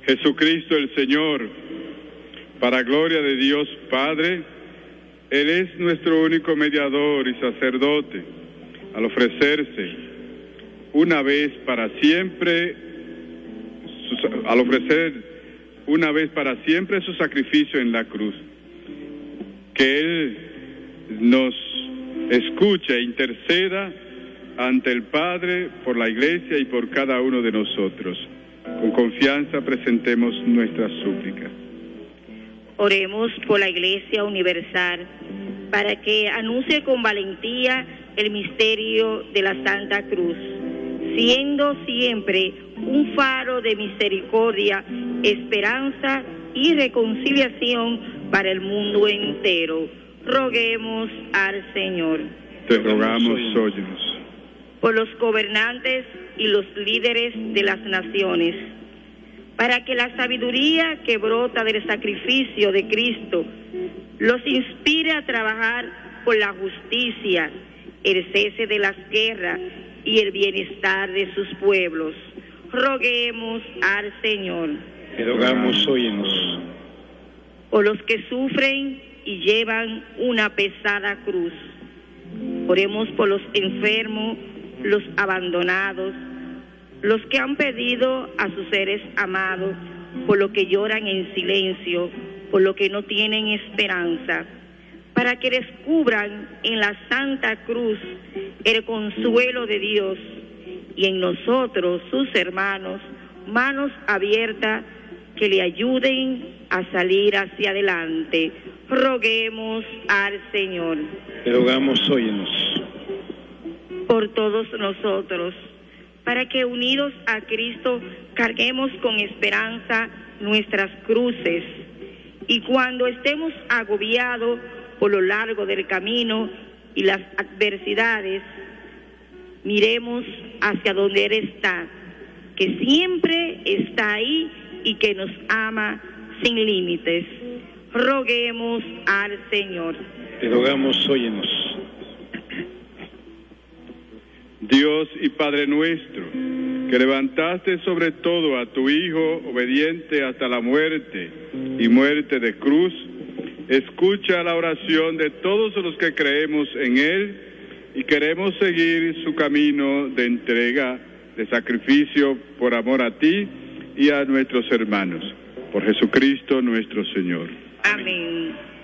Jesucristo el Señor, para gloria de Dios Padre, Él es nuestro único mediador y sacerdote, al ofrecerse una vez para siempre, su sacrificio en la cruz. Que Él nos escuche e interceda ante el Padre por la Iglesia y por cada uno de nosotros. Con confianza presentemos nuestras súplicas. Oremos por la Iglesia Universal, para que anuncie con valentía el misterio de la Santa Cruz, siendo siempre un faro de misericordia, esperanza y reconciliación para el mundo entero. Roguemos al Señor. Te rogamos, óyenos. Por los gobernantes y los líderes de las naciones, para que la sabiduría que brota del sacrificio de Cristo los inspire a trabajar por la justicia, el cese de las guerras y el bienestar de sus pueblos. Roguemos al Señor. Te rogamos, óyenos. Por los que sufren y llevan una pesada cruz. Oremos por los enfermos, los abandonados, los que han perdido a sus seres amados, por lo que lloran en silencio, por lo que no tienen esperanza, para que descubran en la Santa Cruz el consuelo de Dios y en nosotros, sus hermanos, manos abiertas que le ayuden a salir hacia adelante. Roguemos al Señor. Te rogamos, óyenos. Por todos nosotros, para que unidos a Cristo carguemos con esperanza nuestras cruces y cuando estemos agobiados por lo largo del camino y las adversidades, miremos hacia donde Él está, que siempre está ahí y que nos ama sin límites. Roguemos al Señor. Te rogamos, óyenos. Dios y Padre nuestro, que levantaste sobre todo a tu Hijo obediente hasta la muerte y muerte de cruz, escucha la oración de todos los que creemos en Él y queremos seguir su camino de entrega, de sacrificio por amor a ti y a nuestros hermanos. Por Jesucristo nuestro Señor. Amén.